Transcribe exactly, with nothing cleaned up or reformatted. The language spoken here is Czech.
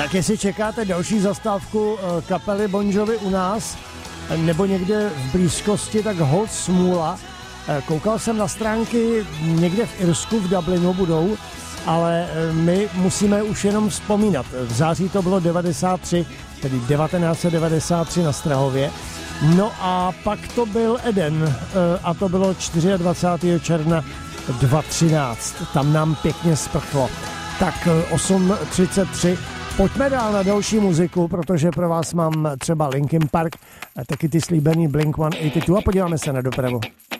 Tak jestli čekáte další zastávku kapely Bon Jovi u nás, nebo někde v blízkosti, tak holt smůla. Koukal jsem na stránky, někde v Irsku, v Dublinu budou, ale my musíme už jenom vzpomínat. V září to bylo devadesát tři, tedy devatenáct set devadesát tři na Strahově. No a pak to byl Eden a to bylo dvacátého čtvrtého června dva tisíce třináct. Tam nám pěkně sprchlo. Tak osm třicet tři. Pojďme dál na další muziku, protože pro vás mám třeba Linkin Park, taky ty slíbený Blink sto osmdesát dva a podíváme se na dopravu.